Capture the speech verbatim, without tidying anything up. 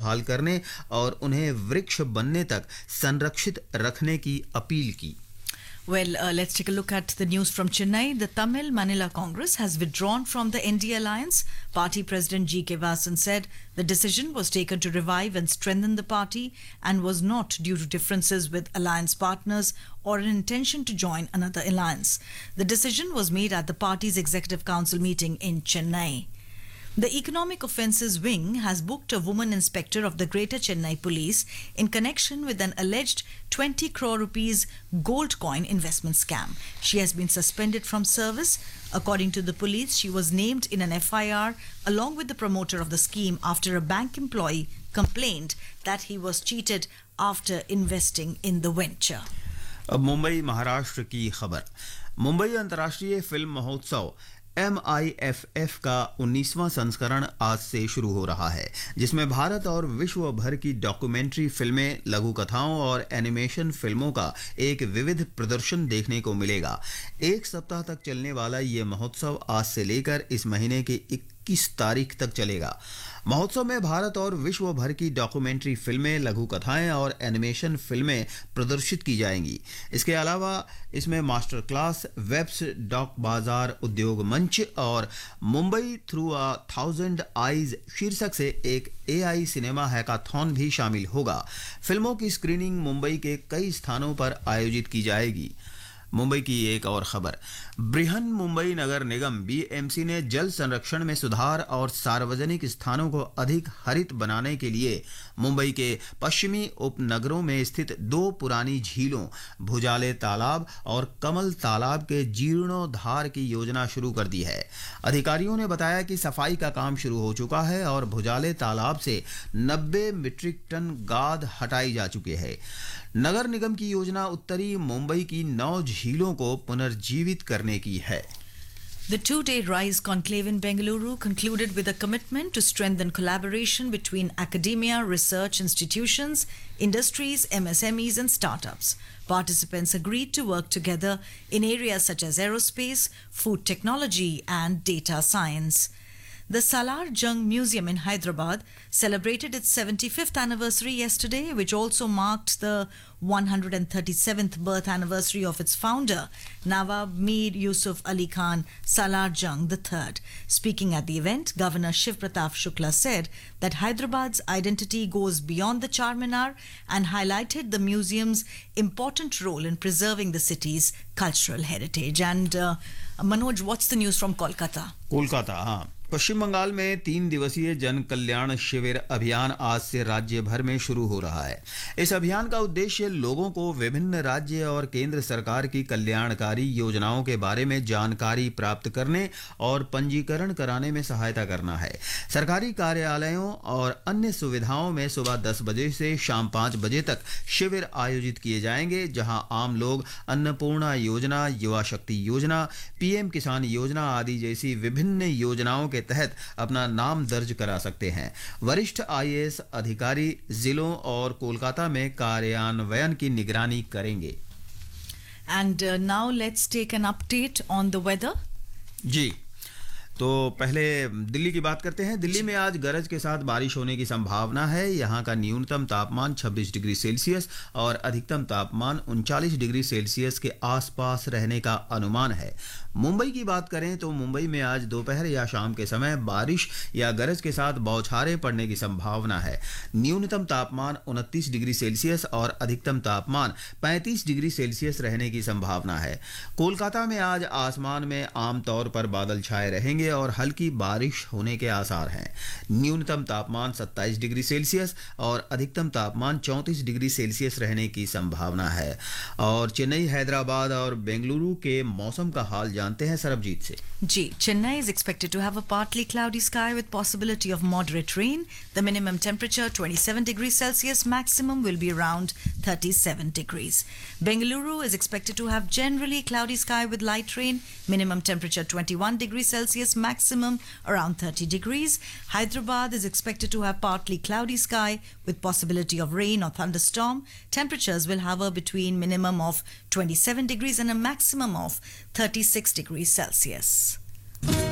देखभाल करने और उन्हें वृक्ष बनने तक संरक्षित रखने की अपील की। Well, uh, let's take a look at the news from Chennai. The Tamil Manila Congress has withdrawn from the N D A alliance. Party President G K Vasan said the decision was taken to revive and strengthen the party and was not due to differences with alliance partners or an intention to join another alliance. The decision was made at the party's Executive Council meeting in Chennai. The Economic Offences Wing has booked a woman inspector of the Greater Chennai Police in connection with an alleged twenty crore rupees gold coin investment scam. She has been suspended from service. According to the police, she was named in an F I R along with the promoter of the scheme after a bank employee complained that he was cheated after investing in the venture. अब मुंबई महाराष्ट्र की खबर। मुंबई अंतर्राष्ट्रीय film महोत्सव M I F F का उन्नीसवां संस्करण आज से शुरू हो रहा है, जिसमें भारत और विश्व भर की डॉक्यूमेंट्री फिल्में, लघु कथाओं और एनिमेशन फिल्मों का एक विविध प्रदर्शन देखने को मिलेगा। एक सप्ताह तक चलने वाला ये महोत्सव आज से लेकर इस महीने के इक्कीस तारीख तक चलेगा। महोत्सव में भारत और विश्व भर की डॉक्यूमेंट्री फिल्में, लघु कथाएं और एनिमेशन फिल्में प्रदर्शित की जाएंगी। इसके अलावा इसमें मास्टर क्लास, वेब्स, डॉक बाजार उद्योग मंच और Mumbai through a thousand eyes शीर्षक से एक एआई सिनेमा हैकाथॉन भी शामिल होगा। फिल्मों की स्क्रीनिंग मुंबई के कई स्थानों पर आयोजित की जाएगी। मुंबई की एक और खबर। बृहन मुंबई नगर निगम बीएमसी ने जल संरक्षण में सुधार और सार्वजनिक स्थानों को अधिक हरित बनाने के लिए मुंबई के पश्चिमी उपनगरों में स्थित दो पुरानी झीलों भुजाले तालाब और कमल तालाब के जीर्णोद्धार की योजना शुरू कर दी है। अधिकारियों ने बताया कि सफाई का काम शुरू हो चुका है और भुजाले तालाब से नब्बे मीट्रिक टन गाद हटाई जा चुके हैं। नगर निगम की योजना उत्तरी मुंबई की नौ झीलों को पुनर्जीवित करने की है। The two-day RISE conclave in Bengaluru concluded with a commitment to strengthen collaboration between academia, research institutions, industries, M S M Es and startups. Participants agreed to work together in areas such as aerospace, food technology and data science. The Salar Jung Museum in Hyderabad celebrated its seventy-fifth anniversary yesterday, which also marked the one hundred thirty-seventh birth anniversary of its founder, Nawab Mir Yusuf Ali Khan Salar Jung the third. Speaking at the event, Governor Shiv Pratap Shukla said that Hyderabad's identity goes beyond the Charminar and highlighted the museum's important role in preserving the city's cultural heritage. And uh, Manoj, what's the news from Kolkata? Kolkata, हाँ। पश्चिम बंगाल में तीन दिवसीय जन कल्याण शिविर अभियान आज से राज्य भर में शुरू हो रहा है। इस अभियान का उद्देश्य लोगों को विभिन्न राज्य और केंद्र सरकार की कल्याणकारी योजनाओं के बारे में जानकारी प्राप्त करने और पंजीकरण कराने में सहायता करना है। सरकारी कार्यालयों और अन्य सुविधाओं में सुबह दस बजे से शाम पाँच बजे तक शिविर आयोजित किए जाएंगे, जहां आम लोग अन्नपूर्णा योजना, युवा शक्ति योजना, पीएम किसान योजना आदि जैसी विभिन्न योजनाओं के तहत अपना नाम दर्ज करा सकते हैं। वरिष्ठ आईएएस अधिकारी जिलों और कोलकाता में कार्यान्वयन की निगरानी करेंगे। And uh, now let's take an update on the weather. जी, तो पहले दिल्ली की बात करते हैं। दिल्ली में आज गरज के साथ बारिश होने की संभावना है। यहाँ का न्यूनतम तापमान छब्बीस डिग्री सेल्सियस और अधिकतम तापमान उनचालीस डिग्री सेल्सियस के आसपास रहने का अनुमान है। मुंबई की बात करें तो मुंबई में आज दोपहर या शाम के समय बारिश या गरज के साथ बौछारें पड़ने की संभावना है। न्यूनतम तापमान उनतीस डिग्री सेल्सियस और अधिकतम तापमान पैंतीस डिग्री सेल्सियस रहने की संभावना है। कोलकाता में आज आसमान में आमतौर पर बादल छाए रहेंगे और हल्की बारिश होने के आसार हैं। न्यूनतम तापमान सत्ताईस डिग्री सेल्सियस और अधिकतम तापमान चौंतीस डिग्री सेल्सियस रहने की संभावना है। और चेन्नई, हैदराबाद और बेंगलुरु के मौसम का हाल जानते हैं सरबजीत से। जी, Chennai is expected to have a partly cloudy sky with possibility of moderate rain. The minimum temperature twenty-seven degrees Celsius, maximum will be around thirty-seven degrees. Bengaluru is expected to have generally cloudy sky with light rain. Minimum temperature twenty-one degrees Celsius, maximum around thirty degrees. Hyderabad is expected to have partly cloudy sky with possibility of rain or thunderstorm. Temperatures will hover between minimum of twenty-seven degrees and a maximum of thirty-six degrees Celsius.